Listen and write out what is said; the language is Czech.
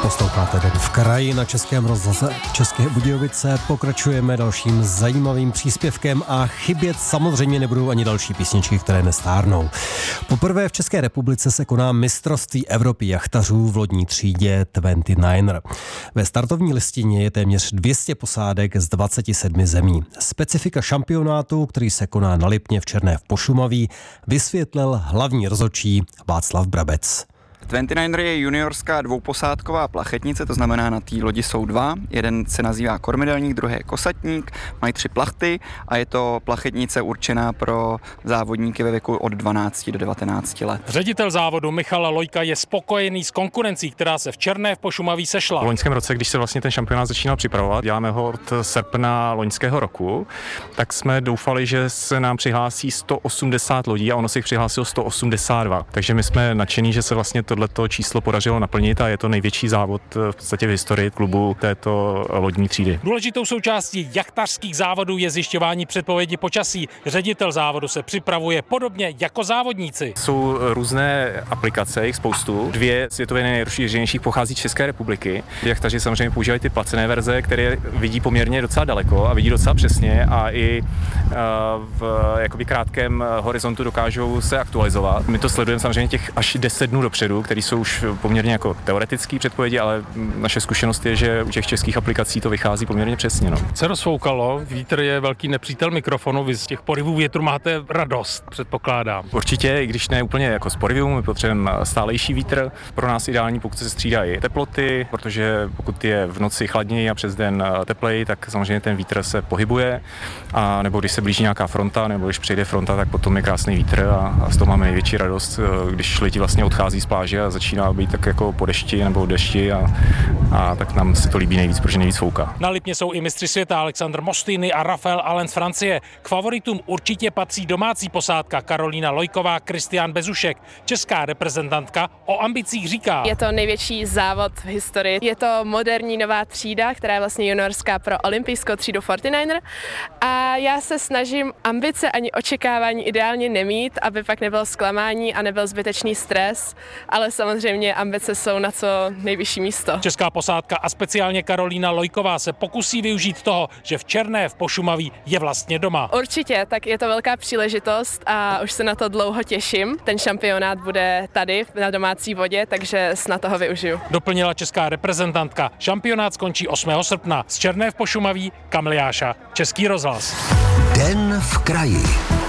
Posloucháte Den v kraji na Českém rozhlase České Budějovice. Pokračujeme dalším zajímavým příspěvkem a chybět samozřejmě nebudou ani další písničky, které nestárnou. Poprvé v České republice se koná mistrovství Evropy jachtařů v lodní třídě 29er. Ve startovní listině je téměř 200 posádek z 27 zemí. Specifika šampionátu, který se koná na Lipně v Černé v Pošumaví, vysvětlil hlavní rozhodčí Václav Brabec. 29er je juniorská dvouposádková plachetnice, to znamená na té lodi jsou dva. Jeden se nazývá kormidelník, druhý je kosatník, mají 3 plachty a je to plachetnice určená pro závodníky ve věku od 12 do 19 let. Ředitel závodu Michal Lojka je spokojený s konkurencí, která se v Černé v Pošumaví sešla. V loňském roce, když se vlastně ten šampionát začínal připravovat, děláme ho od srpna loňského roku, tak jsme doufali, že se nám přihlásí 180 lodí a ono se jich přihlásilo 182. Takže my jsme nadšení, že se vlastně tohleto číslo podařilo naplnit a je to největší závod v podstatě v historii klubu této lodní třídy. Důležitou součástí jachtařských závodů je zjišťování předpovědi počasí. Ředitel závodu se připravuje podobně jako závodníci. Jsou různé aplikace, jich spoustu. 2 světově nejrozšířenějších pochází z České republiky. Jachtaři samozřejmě používají ty placené verze, které vidí poměrně docela daleko a vidí docela přesně a i v jakoby krátkém horizontu dokážou se aktualizovat. My to sledujeme samozřejmě těch až 10 dnů dopředu, které jsou už poměrně jako teoretické předpovědi, ale naše zkušenost je, že u těch českých aplikací to vychází poměrně přesně. Se rozfoukalo, vítr je velký nepřítel mikrofonu, vy z těch porivů větru máte radost, předpokládám. Určitě, i když ne úplně jako z porivů, my potřebujeme stálejší vítr. Pro nás ideální, pokud se střídají teploty, protože pokud je v noci chladněji a přes den teplej, tak samozřejmě ten vítr se pohybuje. A nebo když se blíží nějaká fronta, nebo když přijde fronta, tak potom je krásný vítr a z toho máme největší radost, když lidi vlastně odchází z pláže a začíná být tak jako po dešti nebo dešti a tak nám se to líbí nejvíc, protože nejvíc fouká. Na Lipně jsou i mistři světa Alexandr Mostýny a Rafael Allen z Francie. K favoritům určitě patří domácí posádka Karolína Lojková, Kristián Bezušek. Česká reprezentantka o ambicích říká: Je to největší závod v historii. Je to moderní nová třída, která je vlastně juniorská pro olympijskou třídu 49er. A já se snažím ambice ani očekávání ideálně nemít, aby pak nebylo zklamání a nebyl zbytečný stres, ale samozřejmě ambice jsou na co nejvyšší místo. Česká posádka a speciálně Karolína Lojková se pokusí využít toho, že v Černé v Pošumaví je vlastně doma. Určitě, tak je to velká příležitost a už se na to dlouho těším. Ten šampionát bude tady na domácí vodě, takže snad toho využiju. Doplnila česká reprezentantka. Šampionát skončí 8. srpna. Z Černé v Pošumaví Kamiliáša, Český rozhlas. Den v kraji.